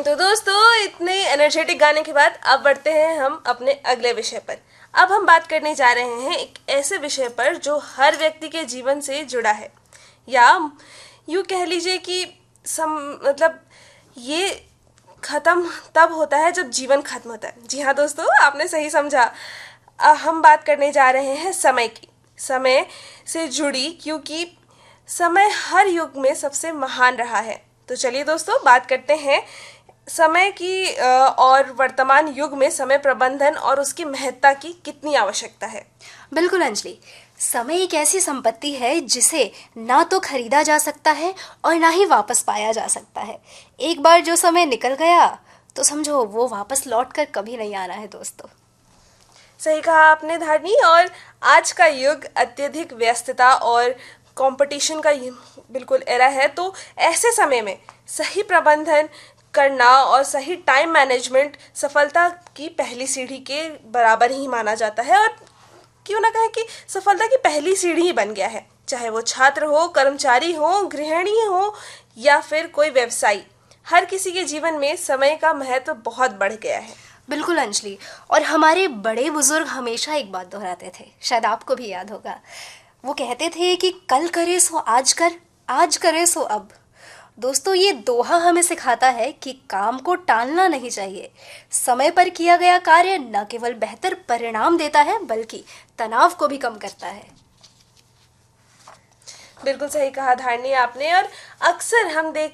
तो दोस्तों, इतने एनर्जेटिक गाने के बाद अब बढ़ते हैं हम अपने अगले विषय पर। अब हम बात करने जा रहे हैं एक ऐसे विषय पर जो हर व्यक्ति के जीवन से जुड़ा है, या यूँ कह लीजिए कि मतलब ये खत्म तब होता है जब जीवन खत्म होता है। जी हाँ दोस्तों, आपने सही समझा। हम बात करने जा रहे हैं समय की, समय से जुड़ी, क्योंकि समय हर युग में सबसे महान रहा है। तो चलिए दोस्तों, बात करते हैं समय की और वर्तमान युग में समय प्रबंधन और उसकी महत्ता की कितनी आवश्यकता है। बिल्कुल अंजलि, समय एक ऐसी संपत्ति है जिसे ना तो खरीदा जा सकता है और ना ही वापस पाया जा सकता है। एक बार जो समय निकल गया तो समझो वो वापस लौट कर कभी नहीं आना है दोस्तों। सही कहा आपने धारनी। और आज का युग अत्यधिक व्यस्तता और कंपटीशन का बिल्कुल एरा है, तो ऐसे समय में सही प्रबंधन करना और सही टाइम मैनेजमेंट सफलता की पहली सीढ़ी के बराबर ही माना जाता है। और क्यों ना कहें कि सफलता की पहली सीढ़ी ही बन गया है, चाहे वो छात्र हो, कर्मचारी हो, गृहिणी हो या फिर कोई व्यवसायी। हर किसी के जीवन में समय का महत्व बहुत बढ़ गया है। बिल्कुल अंजलि, और हमारे बड़े बुजुर्ग हमेशा एक बात दोहराते थे, शायद आपको भी याद होगा। वो कहते थे कि कल करे सो आज कर, आज करे सो अब। दोस्तों, ये दोहा हमें सिखाता है कि काम को टालना नहीं चाहिए। समय पर किया गया कार्य न केवल बेहतर परिणाम देता है बल्कि तनाव को भी कम करता है। बिल्कुल सही कहा धारणी आपने। और अक्सर हम देख